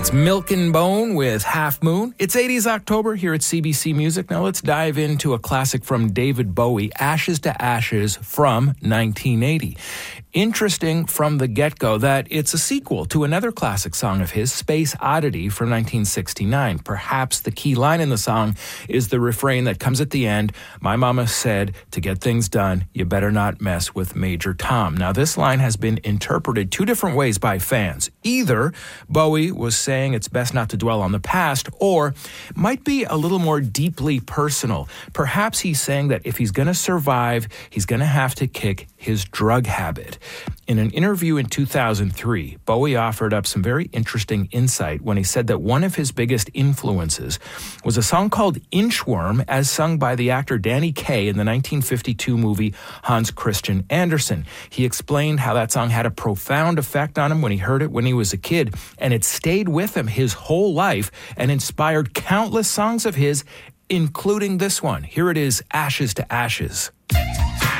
That's Milk and Bone with Half Moon. It's 80s October here at CBC Music. Now let's dive into a classic from David Bowie, Ashes to Ashes from 1980. Interesting from the get-go that it's a sequel to another classic song of his, Space Oddity from 1969. Perhaps the key line in the song is the refrain that comes at the end, "My mama said, to get things done, you better not mess with Major Tom." Now this line has been interpreted two different ways by fans. Either Bowie was saying it's best not to dwell on the past, or might be a little more deeply personal. Perhaps he's saying that if he's going to survive, he's going to have to kick his drug habit. In an interview in 2003, Bowie offered up some very interesting insight when he said that one of his biggest influences was a song called Inchworm, as sung by the actor Danny Kaye in the 1952 movie Hans Christian Andersen. He explained how that song had a profound effect on him when he heard it when he was a kid, and it stayed with him his whole life and inspired countless songs of his, including this one. Here it is, Ashes to Ashes.